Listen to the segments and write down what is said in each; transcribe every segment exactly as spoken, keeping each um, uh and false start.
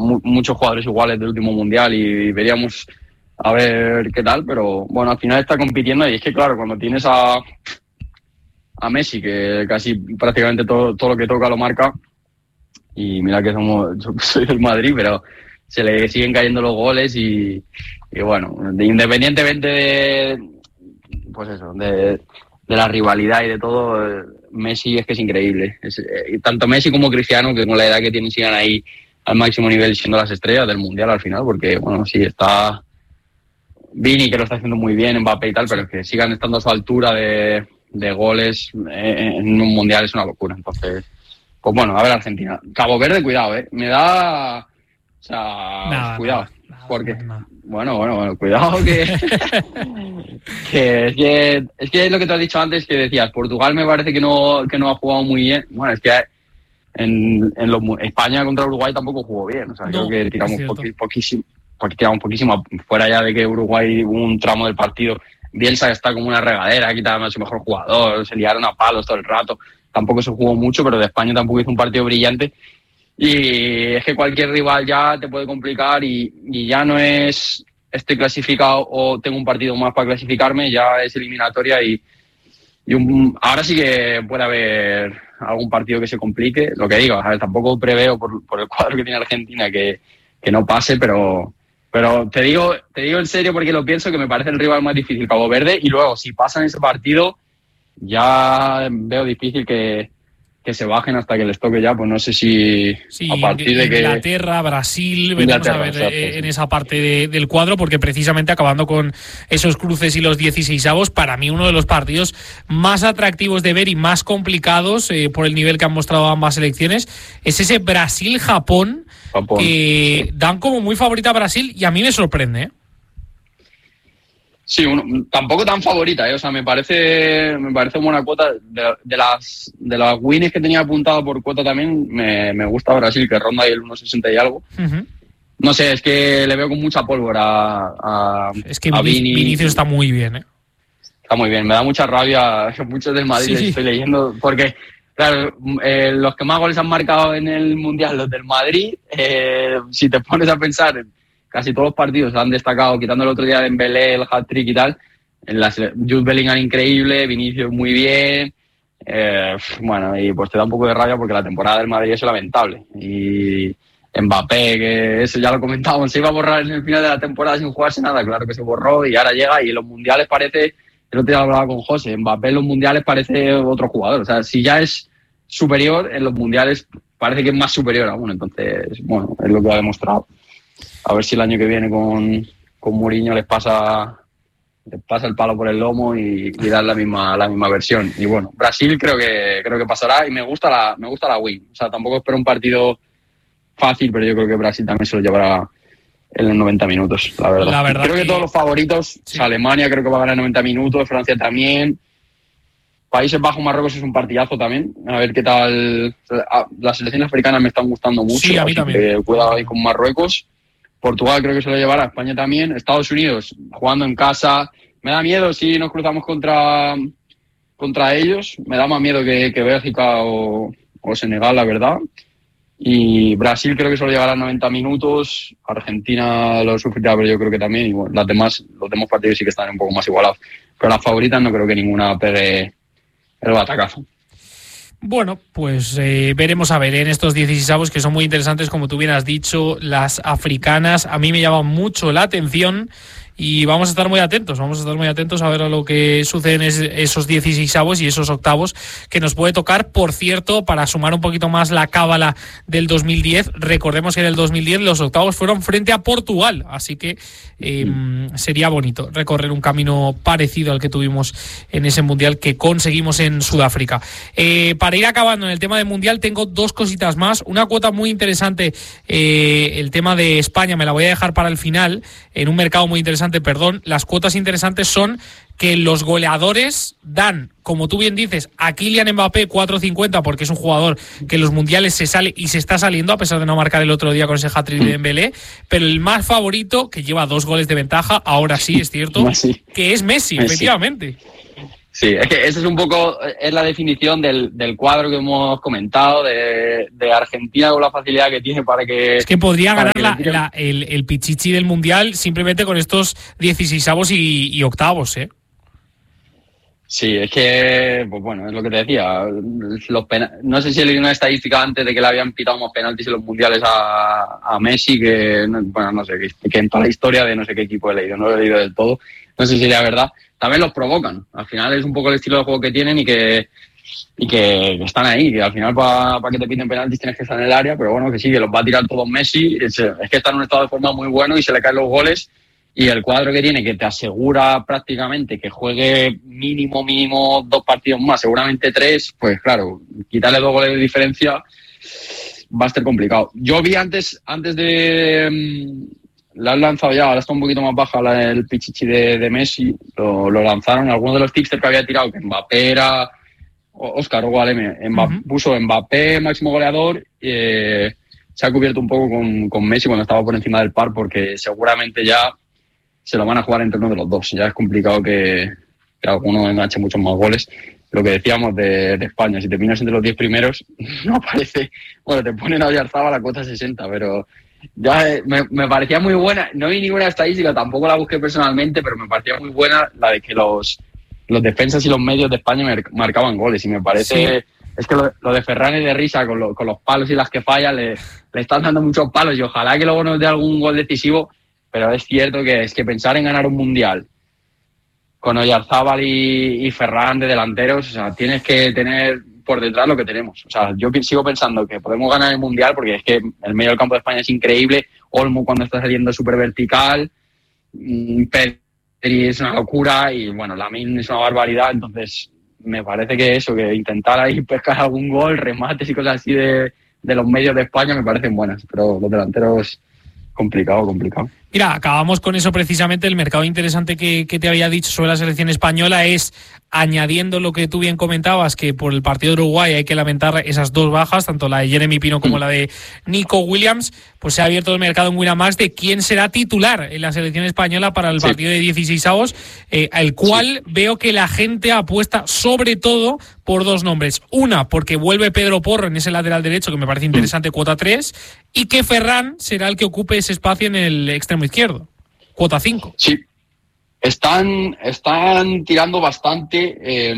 mu- muchos jugadores iguales del último mundial y veríamos a ver qué tal, pero bueno, al final está compitiendo y es que claro, cuando tienes a, a Messi, que casi prácticamente todo, todo lo que toca lo marca, y mira que somos, yo soy del Madrid, pero se le siguen cayendo los goles y, y bueno, de, independientemente de, pues eso, de, de la rivalidad y de todo, Messi es que es increíble. Es, eh, tanto Messi como Cristiano, que con la edad que tienen sigan ahí al máximo nivel siendo las estrellas del Mundial al final, porque bueno, sí está Vini, que lo está haciendo muy bien, Mbappé y tal, pero que sigan estando a su altura de, de goles eh, en un Mundial es una locura. Entonces, pues bueno, a ver Argentina. Cabo Verde, cuidado, ¿eh? Me da... O sea, nada, cuidado, nada, porque... nada. Bueno, bueno, bueno, cuidado que... que, es que es que es lo que te has dicho antes, que decías, Portugal me parece que no, que no ha jugado muy bien. Bueno, es que en, en los, España contra Uruguay tampoco jugó bien. O sea, No, creo que tiramos es poqui, poquísimo, porque tiramos poquísimo, fuera ya de que Uruguay hubo un tramo del partido. Bielsa está como una regadera, quitaba a su mejor jugador, se liaron a palos todo el rato. Tampoco se jugó mucho, pero de España tampoco hizo un partido brillante. Y es que cualquier rival ya te puede complicar y, y ya no es estoy clasificado o tengo un partido más para clasificarme, ya es eliminatoria y, y un, ahora sí que puede haber algún partido que se complique. Lo que digo, a ver, tampoco preveo por, por el cuadro que tiene Argentina que, que no pase, pero, pero te digo, te digo en serio porque lo pienso, que me parece el rival más difícil, Cabo Verde, y luego si pasan ese partido ya veo difícil que que se bajen hasta que les toque ya, pues no sé si sí, a partir de que... Inglaterra, Brasil, veremos a ver exacto, eh, sí. en esa parte de, del cuadro, porque precisamente acabando con esos cruces y los dieciseisavos, para mí uno de los partidos más atractivos de ver y más complicados eh, por el nivel que han mostrado ambas selecciones es ese Brasil-Japón, Japón, que sí. dan como muy favorita a Brasil y a mí me sorprende, ¿eh? Sí, uno, tampoco tan favorita, ¿eh? O sea, me parece me parece buena cuota. De, de las de las winners que tenía apuntado por cuota también, me, me gusta Brasil, que ronda ahí el uno sesenta y algo. Uh-huh. No sé, es que le veo con mucha pólvora a, a Es que a Vinic- Vini. Vinicius está muy bien, ¿eh? Está muy bien, me da mucha rabia. Muchos del Madrid Sí. estoy leyendo, porque, claro, eh, los que más goles han marcado en el Mundial, los del Madrid, eh, si te pones a pensar, casi todos los partidos han destacado, quitando el otro día de Dembélé, el hat-trick y tal. En las, Jude Bellingham increíble, Vinicius muy bien. Eh, bueno, y pues te da un poco de rabia porque la temporada del Madrid es lamentable. Y Mbappé, que eso ya lo comentábamos, se iba a borrar en el final de la temporada sin jugarse nada, claro que se borró y ahora llega y en los mundiales parece, el otro día hablaba con José, Mbappé en los mundiales parece otro jugador. O sea, si ya es superior, en los mundiales parece que es más superior aún. Entonces, bueno, es lo que ha demostrado. A ver si el año que viene con, con Mourinho les pasa les pasa el palo por el lomo y, y dar la misma la misma versión. Y bueno, Brasil creo que creo que pasará y me gusta la me gusta la win. O sea, tampoco espero un partido fácil, pero yo creo que Brasil también se lo llevará en los noventa minutos, la verdad. La verdad creo que, que todos los favoritos, sí. O sea, Alemania creo que va a ganar noventa minutos, Francia también. Países Bajos, Marruecos es un partidazo también. A ver qué tal. Las selecciones africanas me están gustando mucho. Sí, a mí así también. que cuidado ahí con Marruecos. Portugal creo que se lo llevará, España también. Estados Unidos jugando en casa. Me da miedo si nos cruzamos contra, contra ellos. Me da más miedo que, que Bélgica o, o Senegal, la verdad. Y Brasil creo que se lo llevará noventa minutos. Argentina lo sufrirá, pero yo creo que también. Y bueno, las demás, los demás partidos sí que están un poco más igualados. Pero las favoritas no creo que ninguna pegue el batacazo. Bueno, pues eh, veremos a ver en estos dieciseisavos, que son muy interesantes, como tú bien has dicho, las africanas. A mí me llaman mucho la atención y vamos a estar muy atentos, vamos a estar muy atentos a ver a lo que sucede en es, esos dieciseisavos y esos octavos que nos puede tocar. Por cierto, para sumar un poquito más la cábala del dos mil diez, recordemos que en el dos mil diez los octavos fueron frente a Portugal, así que eh, mm. sería bonito recorrer un camino parecido al que tuvimos en ese Mundial que conseguimos en Sudáfrica. Eh, para ir acabando en el tema del Mundial, tengo dos cositas más. Una cuota muy interesante, eh, el tema de España me la voy a dejar para el final, en un mercado muy interesante. Perdón, las cuotas interesantes son que los goleadores dan, como tú bien dices, a Kylian Mbappé cuatro cincuenta porque es un jugador que en los mundiales se sale y se está saliendo a pesar de no marcar el otro día con ese hat-trick de Dembélé, pero el más favorito, que lleva dos goles de ventaja, ahora sí es cierto, Messi. que es Messi, Messi. efectivamente. Sí, es que esa es un poco es la definición del, del cuadro que hemos comentado, de, de Argentina con la facilidad que tiene para que... Es que podría ganar que la, la, el, el Pichichi del Mundial simplemente con estos dieciseisavos y, y octavos, ¿eh? Sí, es que, pues bueno, es lo que te decía. Los pena- no sé si leí una estadística antes de que le habían pitado más penaltis en los mundiales a, a Messi, que, bueno, no sé, que, que en toda la historia de no sé qué equipo he leído, no lo he leído del todo. No sé si sería verdad. También los provocan. Al final es un poco el estilo de juego que tienen y que y que, que están ahí. Que al final para pa que te piten penaltis tienes que estar en el área, pero bueno, que sí, que los va a tirar todos Messi. Es, es que está en un estado de forma muy bueno y se le caen los goles. Y el cuadro que tiene, que te asegura prácticamente que juegue mínimo, mínimo dos partidos más, seguramente tres, pues claro, quitarle dos goles de diferencia va a ser complicado. Yo vi antes, antes de... Um, la han lanzado ya, ahora está un poquito más baja la, el pichichi de, de Messi, lo, lo lanzaron, algunos de los tipsters que había tirado, que Mbappé era... Óscar, o M, Mbappé, uh-huh. puso Mbappé máximo goleador, eh, se ha cubierto un poco con, con Messi cuando estaba por encima del par, porque seguramente ya se lo van a jugar entre uno de los dos. Ya es complicado que, que alguno enganche muchos más goles. Lo que decíamos de, de España, si te miras entre los diez primeros, no parece... Bueno, te ponen a Oyarzabal a la cuota sesenta, pero ya me, me parecía muy buena. No vi ninguna estadística, tampoco la busqué personalmente, pero me parecía muy buena la de que los, los defensas y los medios de España marcaban goles. Y me parece... Sí. Es que lo, lo de Ferran y de risa, con, lo, con los palos y las que fallan, le, le están dando muchos palos y ojalá que luego nos dé algún gol decisivo. Pero es cierto que es que pensar en ganar un mundial con Oyarzabal y, y Ferran de delanteros, o sea, tienes que tener por detrás lo que tenemos. O sea, yo sigo pensando que podemos ganar el mundial porque es que el medio del campo de España es increíble. Olmo cuando está saliendo súper vertical, Pedri es una locura y bueno, Lamine es una barbaridad. Entonces, me parece que eso, que intentar ahí pescar algún gol, remates y cosas así de, de los medios de España me parecen buenas, pero los delanteros... Complicado, complicado. Mira, acabamos con eso precisamente. El mercado interesante que, que te había dicho sobre la selección española es, añadiendo lo que tú bien comentabas, que por el partido de Uruguay hay que lamentar esas dos bajas, tanto la de Jeremy Pino como la de Nico Williams, pues se ha abierto el mercado en Winamax de quién será titular en la selección española para el sí. partido de dieciseisavos, eh, al cual sí. veo que la gente apuesta sobre todo por dos nombres. Una, porque vuelve Pedro Porro en ese lateral derecho, que me parece interesante, mm. cuota tres, y que Ferran será el que ocupe ese espacio en el extremo izquierdo, cuota cinco. Sí, están, están tirando bastante, eh,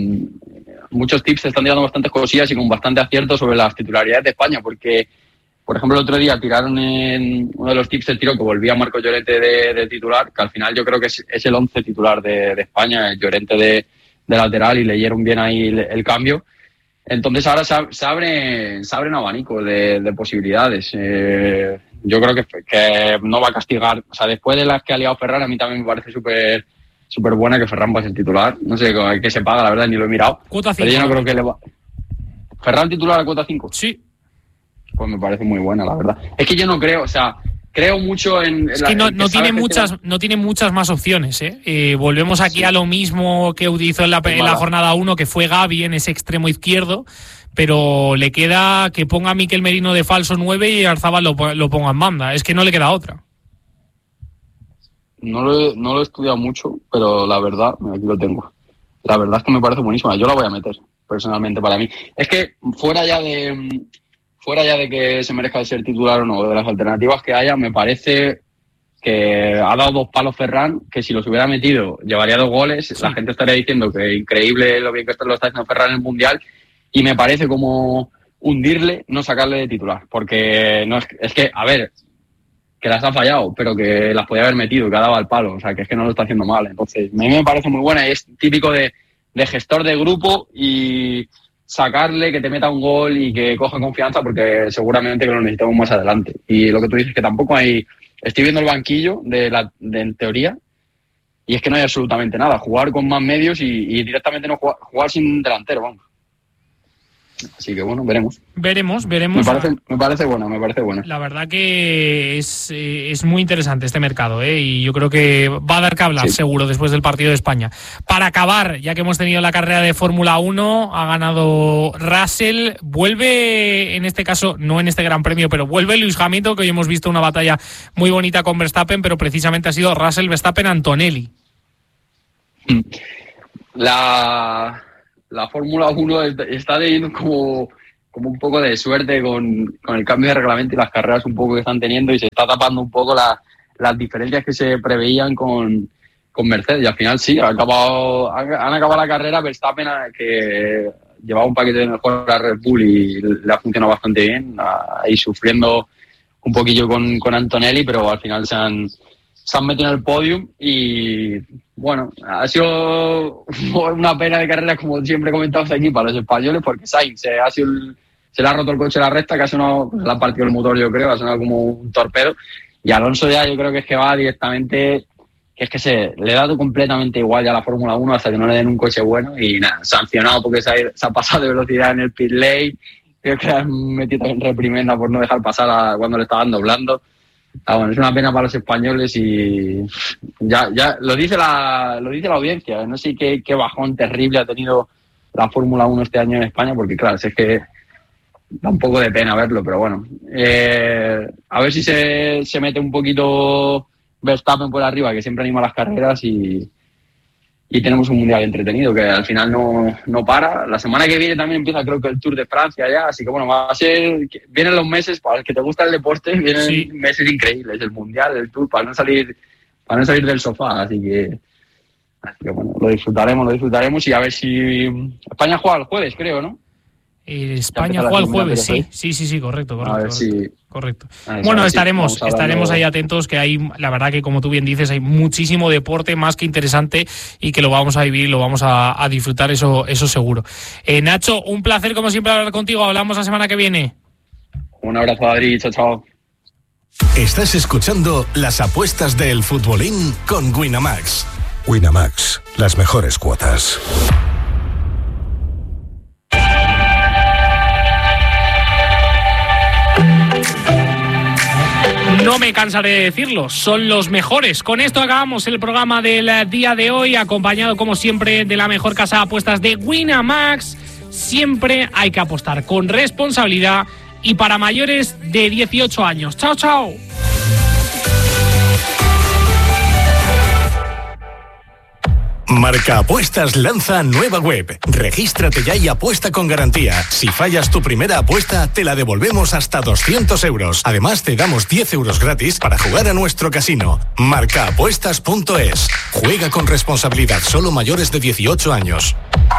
muchos tips están tirando bastantes cosillas y con bastante acierto sobre las titularidades de España, porque, por ejemplo, el otro día tiraron en uno de los tips el tiro que volvía Marco Llorente de, de titular, que al final yo creo que es, es el once titular de, de España, el Llorente de, de lateral, y leyeron bien ahí el, el cambio. Entonces ahora se, se abre se abre un abanico de, de posibilidades. Eh, yo creo que, que no va a castigar. O sea, después de las que ha liado Ferran, a mí también me parece súper súper buena que Ferran va a ser titular. No sé qué se paga, la verdad, ni lo he mirado. Cuota cinco. Pero yo no creo que le va... ¿Ferran titular a cuota cinco? Sí. Pues me parece muy buena, la verdad. Es que yo no creo, o sea... Creo mucho en... Es que no, no tiene muchas no tiene muchas más opciones, ¿eh? Eh, volvemos aquí sí. a lo mismo que utilizó en la, en la jornada uno, que fue Gavi en ese extremo izquierdo, pero le queda que ponga a Mikel Merino de falso nueve y Arzabal lo, lo ponga en banda. Es que no le queda otra. No lo, no lo he estudiado mucho, pero la verdad, aquí lo tengo. La verdad es que me parece buenísima. Yo la voy a meter, personalmente, para mí. Es que fuera ya de... Fuera ya de que se merezca ser titular o no, de las alternativas que haya, me parece que ha dado dos palos Ferran, que si los hubiera metido llevaría dos goles. Sí. La gente estaría diciendo que increíble lo bien que lo está haciendo Ferran en el Mundial, y me parece como hundirle no sacarle de titular, porque no es, es que, a ver, que las ha fallado, pero que las podía haber metido, que ha dado al palo, o sea, que es que no lo está haciendo mal. Entonces, a mí me parece muy buena y es típico de, de gestor de grupo y... sacarle, que te meta un gol y que coja confianza, porque seguramente que lo necesitamos más adelante. Y lo que tú dices, que tampoco hay... Estoy viendo el banquillo de la de, en teoría, y es que no hay absolutamente nada. Jugar con más medios y, y directamente no jugar, jugar sin delantero, vamos. Así que bueno, veremos. Veremos, veremos. Me parece, me parece buena, me parece buena. La verdad que es, es muy interesante este mercado, ¿eh? Y yo creo que va a dar que hablar, sí. seguro, después del partido de España. Para acabar, ya que hemos tenido la carrera de Fórmula uno, ha ganado Russell, vuelve, en este caso, no en este Gran Premio, pero vuelve Lewis Hamilton, que hoy hemos visto una batalla muy bonita con Verstappen, pero precisamente ha sido Russell, Verstappen, Antonelli. Mm. la, la Fórmula uno está teniendo como, como un poco de suerte con, con el cambio de reglamento y las carreras un poco que están teniendo, y se está tapando un poco la, las diferencias que se preveían con, con Mercedes. Y al final sí, ha acabado, han, han acabado la carrera. Verstappen, que llevaba un paquete de mejor a Red Bull y le ha funcionado bastante bien, ahí sufriendo un poquillo con, con Antonelli, pero al final se han, se han metido en el podium. Y bueno, ha sido una pena de carrera, como siempre comentamos aquí, para los españoles, porque Sainz se, ha sido el, se le ha roto el coche a la recta, que ha sonado, pues, le ha partido el motor, yo creo, ha sonado como un torpedo, y Alonso ya yo creo que es que va directamente, que es que se le ha dado completamente igual ya a la Fórmula uno hasta que no le den un coche bueno, y nada, sancionado porque se ha, se ha pasado de velocidad en el pit lane. Creo que han metido en reprimenda por no dejar pasar a cuando le estaban doblando. Ah, bueno, es una pena para los españoles, y ya ya lo dice la lo dice la audiencia. No sé qué, qué bajón terrible ha tenido la Fórmula uno este año en España, porque claro, es que da un poco de pena verlo, pero bueno. Eh, a ver si se, se mete un poquito Verstappen por arriba, que siempre anima las carreras, y, y tenemos un mundial entretenido que al final no, no para. La semana que viene también empieza, creo que el Tour de Francia ya, así que bueno, va a ser, vienen los meses, para el que te gusta el deporte, vienen sí. meses increíbles, el mundial, el Tour, para no salir, para no salir del sofá, así que, así que bueno, lo disfrutaremos, lo disfrutaremos, y a ver si España juega el jueves, creo, ¿no? España juega el jueves, sí, sí, sí, sí, correcto, correcto. A ver si... correcto. Ver, bueno, estaremos, si estaremos ahí atentos, que hay, la verdad que como tú bien dices, hay muchísimo deporte más que interesante, y que lo vamos a vivir, lo vamos a, a disfrutar, eso, eso seguro. Eh, Nacho, un placer como siempre hablar contigo, hablamos la semana que viene. Un abrazo, Adri, chao, chao. Estás escuchando las apuestas del futbolín con Winamax. Winamax, las mejores cuotas. No me cansaré de decirlo, son los mejores. Con esto acabamos el programa del día de hoy, acompañado como siempre de la mejor casa de apuestas de Winamax. Siempre hay que apostar con responsabilidad y para mayores de dieciocho años. ¡Chao, chao! Marca Apuestas lanza nueva web. Regístrate ya y apuesta con garantía. Si fallas tu primera apuesta, te la devolvemos hasta doscientos euros. Además, te damos diez euros gratis para jugar a nuestro casino. marca apuestas punto es. Juega con responsabilidad, solo mayores de dieciocho años.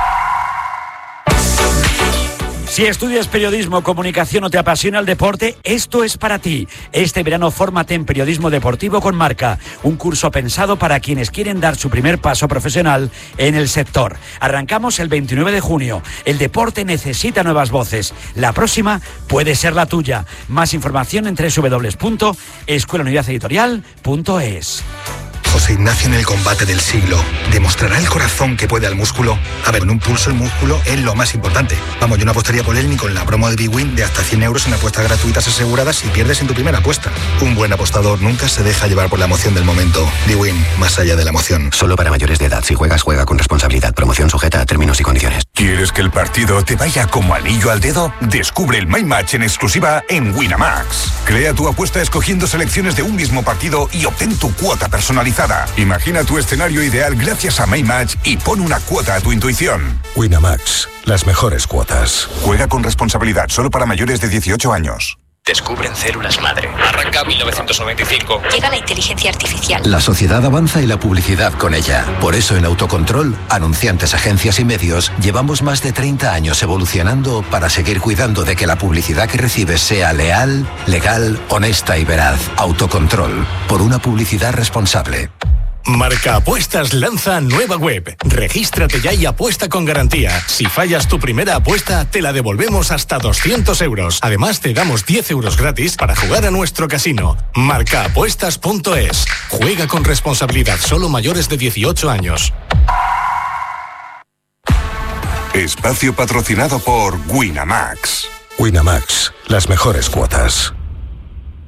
Si estudias periodismo o comunicación o te apasiona el deporte, esto es para ti. Este verano fórmate en periodismo deportivo con Marca, un curso pensado para quienes quieren dar su primer paso profesional en el sector. Arrancamos el veintinueve de junio. El deporte necesita nuevas voces. La próxima puede ser la tuya. Más información en doble u doble u doble u punto escuela unidad editorial punto es. José Ignacio en el combate del siglo. ¿Demostrará el corazón que puede al músculo? A ver, en un pulso el músculo es lo más importante. Vamos, yo no apostaría por él ni con la promo de Big Win de hasta cien euros en apuestas gratuitas aseguradas si pierdes en tu primera apuesta. Un buen apostador nunca se deja llevar por la emoción del momento. Big Win, más allá de la emoción. Solo para mayores de edad. Si juegas, juega con responsabilidad. Promoción sujeta a términos y condiciones. ¿Quieres que el partido te vaya como anillo al dedo? Descubre el My Match en exclusiva en Winamax. Crea tu apuesta escogiendo selecciones de un mismo partido y obtén tu cuota personalizada. Imagina tu escenario ideal gracias a My Match y pon una cuota a tu intuición. Winamax, las mejores cuotas. Juega con responsabilidad, solo para mayores de dieciocho años. Descubren células madre. Arranca mil novecientos noventa y cinco. Llega la inteligencia artificial. La sociedad avanza y la publicidad con ella. Por eso en Autocontrol, anunciantes, agencias y medios, llevamos más de treinta años evolucionando para seguir cuidando de que la publicidad que recibes sea leal, legal, honesta y veraz. Autocontrol, por una publicidad responsable. Marca Apuestas lanza nueva web. Regístrate ya y apuesta con garantía. Si fallas tu primera apuesta, te la devolvemos hasta doscientos euros. Además, te damos diez euros gratis para jugar a nuestro casino. marca apuestas punto es. Juega con responsabilidad, solo mayores de dieciocho años. Espacio patrocinado por Winamax. Winamax, las mejores cuotas.